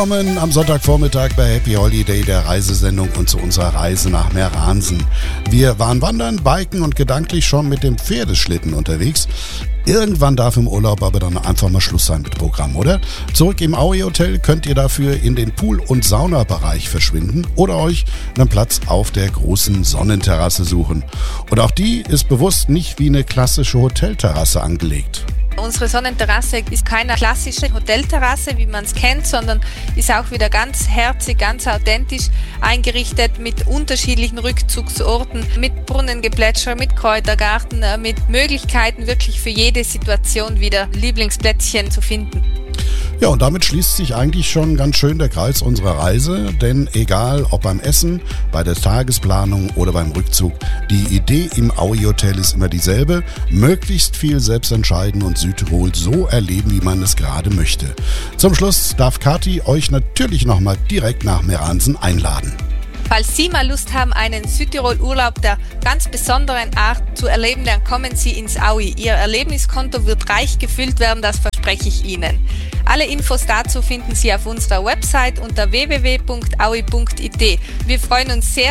Willkommen am Sonntagvormittag bei Happy Holiday, der Reisesendung, und zu unserer Reise nach Meransen. Wir waren wandern, biken und gedanklich schon mit dem Pferdeschlitten unterwegs. Irgendwann darf im Urlaub aber dann einfach mal Schluss sein mit Programm, oder? Zurück im Aui Hotel könnt ihr dafür in den Pool- und Saunabereich verschwinden oder euch einen Platz auf der großen Sonnenterrasse suchen. Und auch die ist bewusst nicht wie eine klassische Hotelterrasse angelegt. Unsere Sonnenterrasse ist keine klassische Hotelterrasse, wie man es kennt, sondern ist auch wieder ganz herzig, ganz authentisch eingerichtet mit unterschiedlichen Rückzugsorten, mit Brunnengeplätscher, mit Kräutergarten, mit Möglichkeiten wirklich für jede Situation wieder Lieblingsplätzchen zu finden. Ja, und damit schließt sich eigentlich schon ganz schön der Kreis unserer Reise, denn egal ob beim Essen, bei der Tagesplanung oder beim Rückzug, die Idee im Aui Hotel ist immer dieselbe: möglichst viel selbst entscheiden und Südtirol so erleben, wie man es gerade möchte. Zum Schluss darf Kathi euch natürlich nochmal direkt nach Meransen einladen. Falls Sie mal Lust haben, einen Südtirol-Urlaub der ganz besonderen Art zu erleben, dann kommen Sie ins Aui. Ihr Erlebniskonto wird reich gefüllt werden, das verspreche ich Ihnen. Alle Infos dazu finden Sie auf unserer Website unter www.aui.it. Wir freuen uns sehr,